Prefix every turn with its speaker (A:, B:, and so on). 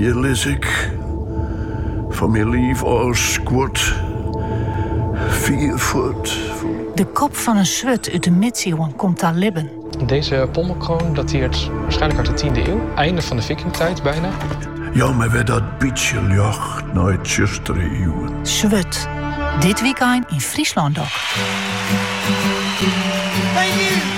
A: Hier lees ik van mijn lief als kwart 4 voet.
B: De kop van een zwut uit de middeleeuwen komt daar libben.
C: Deze pommelkroon dateert waarschijnlijk uit de 10e eeuw. Einde van de vikingtijd bijna.
A: Ja, maar werd dat beetje jacht naar het 6e eeuw.
B: Zwut. Dit weekend in Friesland ook.
D: Hey you!